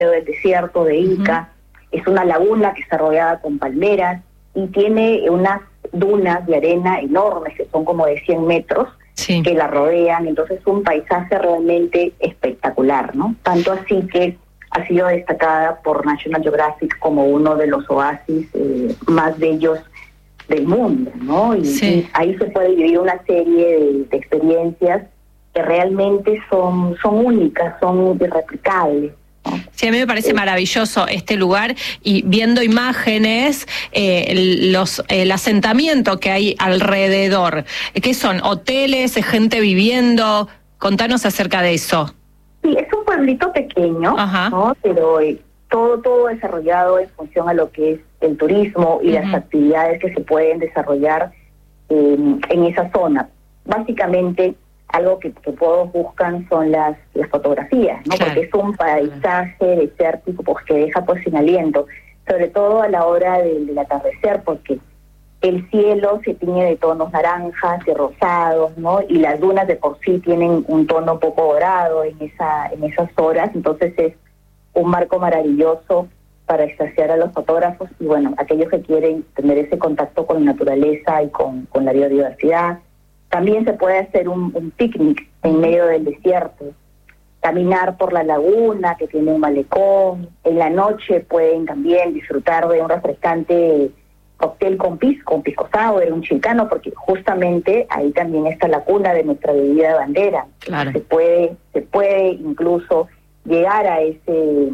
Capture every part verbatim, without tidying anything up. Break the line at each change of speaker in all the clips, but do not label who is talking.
del desierto de Ica. Uh-huh. Es una laguna que está rodeada con palmeras y tiene unas dunas de arena enormes que son como de cien metros sí. que la rodean. Entonces es un paisaje realmente espectacular, ¿no? Tanto así que ha sido destacada por National Geographic como uno de los oasis eh, más bellos del mundo, ¿no? Y, sí. y ahí se puede vivir una serie de, de experiencias que realmente son, son únicas, son irreplicables.
Sí, a mí me parece maravilloso este lugar y viendo imágenes, eh, el, los, el asentamiento que hay alrededor, ¿qué son? ¿Hoteles, gente viviendo? Contanos acerca de eso.
Sí, es un pueblito pequeño, Ajá. ¿no? Pero eh, todo, todo desarrollado en función a lo que es el turismo y uh-huh. las actividades que se pueden desarrollar eh, en esa zona. Básicamente, algo que, que todos buscan son las, las fotografías, ¿no? Claro. Porque es un paisaje desértico pues, que deja pues sin aliento, sobre todo a la hora del, del atardecer, porque el cielo se tiñe de tonos naranjas y rosados, ¿no? Y las dunas de por sí tienen un tono un poco dorado en esa en esas horas, entonces es un marco maravilloso para extasiar a los fotógrafos y bueno, aquellos que quieren tener ese contacto con la naturaleza y con, con la biodiversidad. También se puede hacer un, un picnic en medio del desierto, caminar por la laguna que tiene un malecón. En la noche pueden también disfrutar de un refrescante cóctel con pisco, con pisco sour, un chilcano, porque justamente ahí también está la cuna de nuestra bebida de bandera.
Claro.
Se puede, se puede incluso llegar a ese,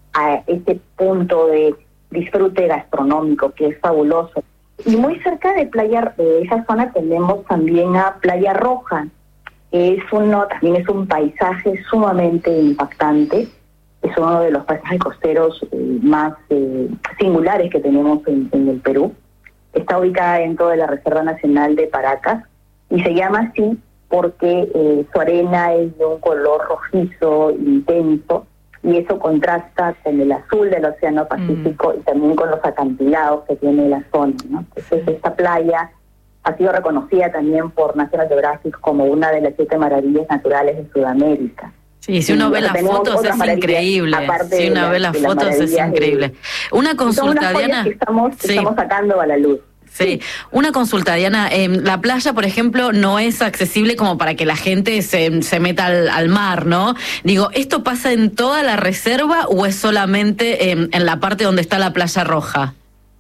a ese punto de disfrute gastronómico que es fabuloso. Y muy cerca de playa, de esa zona tenemos también a Playa Roja, que es uno, también es un paisaje sumamente impactante, es uno de los paisajes costeros eh, más eh, singulares que tenemos en, en el Perú. Está ubicada dentro de la Reserva Nacional de Paracas y se llama así porque eh, su arena es de un color rojizo intenso y eso contrasta con el azul del Océano Pacífico mm. y también con los acantilados que tiene la zona, ¿no? Entonces esta playa ha sido reconocida también por National Geographic como una de las siete maravillas naturales de Sudamérica.
Sí, si uno y ve las fotos es increíble. Si uno ve las fotos es increíble. Una consulta, Diana.
Que estamos, que sí. estamos sacando a la luz.
Sí, una consulta, Diana. Eh, la playa, por ejemplo, no es accesible como para que la gente se, se meta al, al mar, ¿no? Digo, ¿esto pasa en toda la reserva o es solamente eh, en la parte donde está la Playa Roja?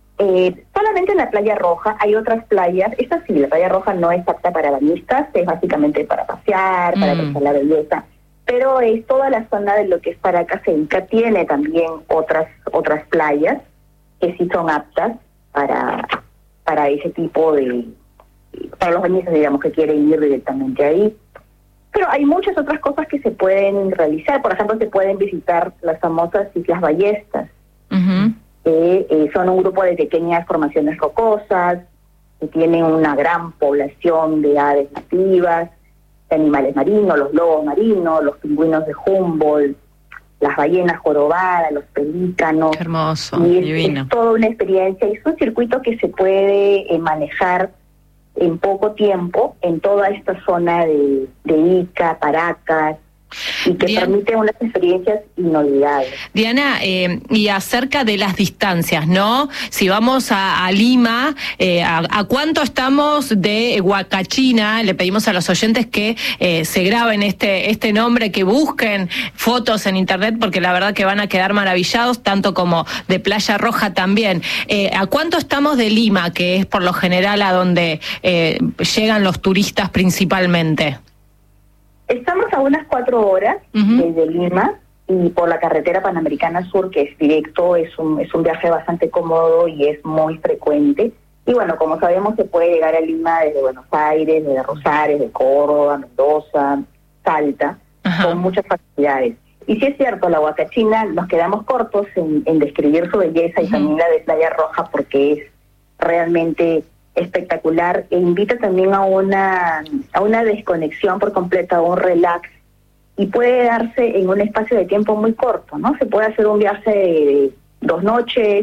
Eh, solamente en la Playa Roja. Hay otras playas. Esta sí, la Playa Roja no es apta para bañistas, es básicamente para pasear, para mm. apreciar la belleza. Pero es toda la zona de lo que es Paracas e Ica tiene también otras otras playas que sí son aptas para para ese tipo de, para los bañistas, digamos, que quieren ir directamente ahí. Pero hay muchas otras cosas que se pueden realizar. Por ejemplo, se pueden visitar las famosas Islas Ballestas, uh-huh. que eh, son un grupo de pequeñas formaciones rocosas, que tienen una gran población de aves nativas, de animales marinos, los lobos marinos, los pingüinos de Humboldt, las ballenas jorobadas, los pelícanos.
Qué hermoso,
y es,
divino.
Es toda una experiencia, es un circuito que se puede eh, manejar en poco tiempo en toda esta zona de, de Ica, Paracas, y que Diana, permite unas experiencias inolvidables.
Diana, eh, y acerca de las distancias, ¿no? Si vamos a, a Lima, eh, a, ¿a cuánto estamos de Huacachina? Le pedimos a los oyentes que eh, se graben este este nombre, que busquen fotos en internet, porque la verdad que van a quedar maravillados, tanto como de Playa Roja también. Eh, ¿A cuánto estamos de Lima, que es por lo general a donde eh, llegan los turistas principalmente?
Estamos a unas cuatro horas uh-huh. desde Lima y por la carretera Panamericana Sur, que es directo, es un es un viaje bastante cómodo y es muy frecuente. Y bueno, como sabemos, se puede llegar a Lima desde Buenos Aires, desde Rosales, de Córdoba, Mendoza, Salta, uh-huh. con muchas facilidades. Y sí es cierto, la Huacachina, nos quedamos cortos en, en describir su belleza uh-huh. y también la de Playa Roja, porque es realmente espectacular e invita también a una a una desconexión por completo, a un relax, y puede darse en un espacio de tiempo muy corto, ¿no? Se puede hacer un viaje de dos noches,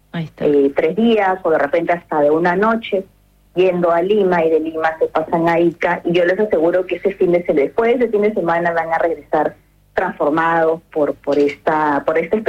eh, tres días o de repente hasta de una noche yendo a Lima, y de Lima se pasan a Ica, y yo les aseguro que ese fin de semana, después de ese fin de semana van a regresar transformados por por esta por esta